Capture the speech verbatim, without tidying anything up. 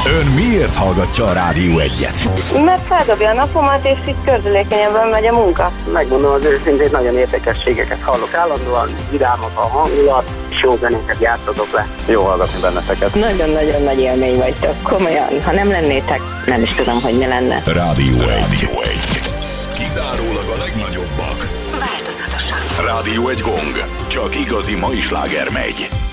Ön miért hallgatja a Rádió egyet? Mert feldobja a napomat, és így gördülékenyebben megy a munka. Megmondom az őszintén, nagyon érdekességeket hallok állandóan, vidámak a hangulat, és jó zenéket játszatok le. Jó hallgatni benneteket. Nagyon-nagyon nagy élmény vagytok, komolyan. Ha nem lennétek, nem is tudom, hogy mi lenne. Rádió egy. Kizárólag a legnagyobbak. Változatosan. Rádió egy gong. Csak igazi mai sláger megy.